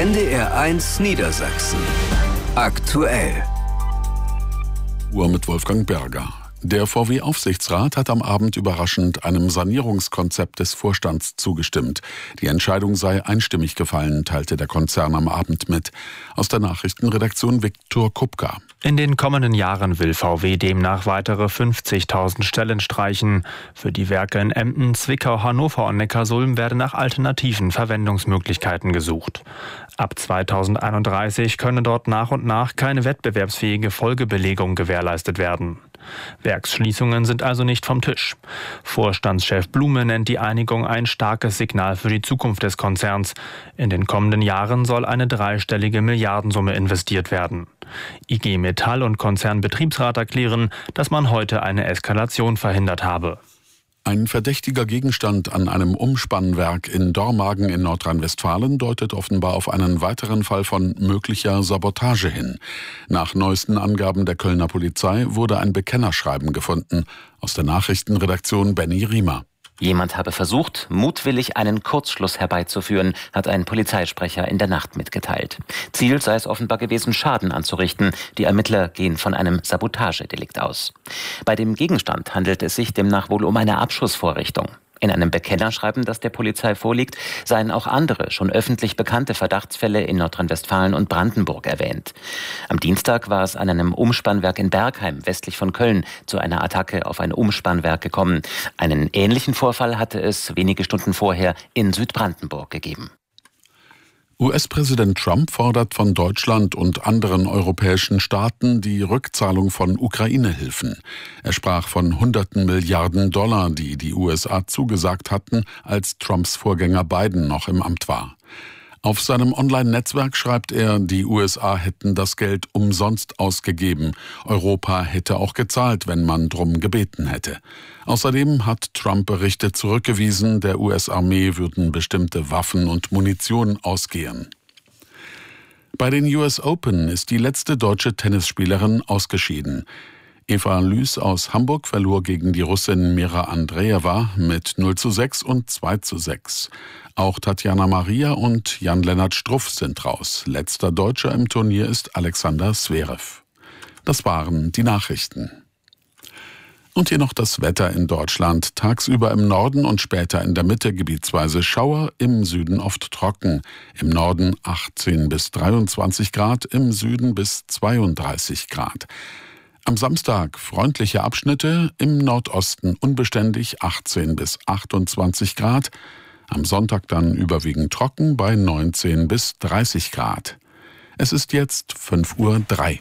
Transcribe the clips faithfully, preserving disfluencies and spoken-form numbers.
N D R eins Niedersachsen. Aktuell. Uhr mit Wolfgang Berger. Der V W-Aufsichtsrat hat am Abend überraschend einem Sanierungskonzept des Vorstands zugestimmt. Die Entscheidung sei einstimmig gefallen, teilte der Konzern am Abend mit. Aus der Nachrichtenredaktion Viktor Kupka. In den kommenden Jahren will V W demnach weitere fünfzigtausend Stellen streichen. Für die Werke in Emden, Zwickau, Hannover und Neckarsulm werden nach alternativen Verwendungsmöglichkeiten gesucht. Ab zweitausendeinunddreißig könne dort nach und nach keine wettbewerbsfähige Folgebelegung gewährleistet werden. Werksschließungen sind also nicht vom Tisch. Vorstandschef Blume nennt die Einigung ein starkes Signal für die Zukunft des Konzerns. In den kommenden Jahren soll eine dreistellige Milliardensumme investiert werden. I G Metall und Konzernbetriebsrat erklären, dass man heute eine Eskalation verhindert habe. Ein verdächtiger Gegenstand an einem Umspannwerk in Dormagen in Nordrhein-Westfalen deutet offenbar auf einen weiteren Fall von möglicher Sabotage hin. Nach neuesten Angaben der Kölner Polizei wurde ein Bekennerschreiben gefunden. Aus der Nachrichtenredaktion Benny Riemer. Jemand habe versucht, mutwillig einen Kurzschluss herbeizuführen, hat ein Polizeisprecher in der Nacht mitgeteilt. Ziel sei es offenbar gewesen, Schaden anzurichten. Die Ermittler gehen von einem Sabotagedelikt aus. Bei dem Gegenstand handelt es sich demnach wohl um eine Abschussvorrichtung. In einem Bekennerschreiben, das der Polizei vorliegt, seien auch andere, schon öffentlich bekannte Verdachtsfälle in Nordrhein-Westfalen und Brandenburg erwähnt. Am Dienstag war es an einem Umspannwerk in Bergheim, westlich von Köln, zu einer Attacke auf ein Umspannwerk gekommen. Einen ähnlichen Vorfall hatte es wenige Stunden vorher in Südbrandenburg gegeben. U S-Präsident Trump fordert von Deutschland und anderen europäischen Staaten die Rückzahlung von Ukraine-Hilfen. Er sprach von hunderten Milliarden Dollar, die die U S A zugesagt hatten, als Trumps Vorgänger Biden noch im Amt war. Auf seinem Online-Netzwerk schreibt er, die U S A hätten das Geld umsonst ausgegeben. Europa hätte auch gezahlt, wenn man drum gebeten hätte. Außerdem hat Trump Berichte zurückgewiesen, der U S-Armee würden bestimmte Waffen und Munition ausgehen. Bei den U S Open ist die letzte deutsche Tennisspielerin ausgeschieden. Eva Lüß aus Hamburg verlor gegen die Russin Mira Andreeva mit null zu sechs und zwei zu sechs. Auch Tatjana Maria und Jan-Lennart Struff sind raus. Letzter Deutscher im Turnier ist Alexander Zverev. Das waren die Nachrichten. Und hier noch das Wetter in Deutschland. Tagsüber im Norden und später in der Mitte gebietsweise Schauer, im Süden oft trocken. Im Norden achtzehn bis dreiundzwanzig Grad, im Süden bis zweiunddreißig Grad. Am Samstag freundliche Abschnitte, im Nordosten unbeständig achtzehn bis achtundzwanzig Grad. Am Sonntag dann überwiegend trocken bei neunzehn bis dreißig Grad. Es ist jetzt fünf Uhr drei.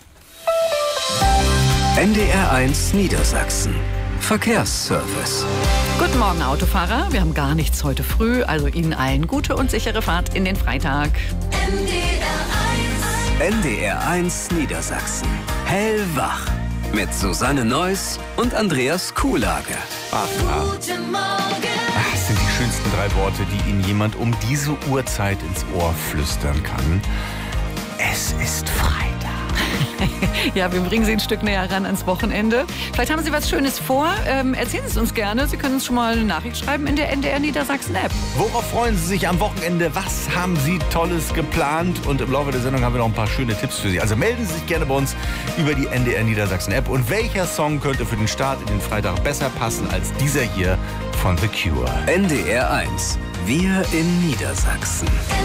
N D R eins Niedersachsen. Verkehrsservice. Guten Morgen, Autofahrer. Wir haben gar nichts heute früh, also Ihnen allen gute und sichere Fahrt in den Freitag. N D R eins. N D R eins Niedersachsen. Hellwach. Mit Susanne Neuss und Andreas Kuhlage. Ach, ja. Guten Morgen. Ach, das sind die schönsten drei Worte, die Ihnen jemand um diese Uhrzeit ins Ohr flüstern kann. Es ist Freitag. Ja, wir bringen Sie ein Stück näher ran ans Wochenende. Vielleicht haben Sie was Schönes vor. Ähm, erzählen Sie es uns gerne. Sie können uns schon mal eine Nachricht schreiben in der N D R Niedersachsen-App. Worauf freuen Sie sich am Wochenende? Was haben Sie Tolles geplant? Und im Laufe der Sendung haben wir noch ein paar schöne Tipps für Sie. Also melden Sie sich gerne bei uns über die N D R Niedersachsen-App. Und welcher Song könnte für den Start in den Freitag besser passen als dieser hier von The Cure? N D R eins. Wir in Niedersachsen.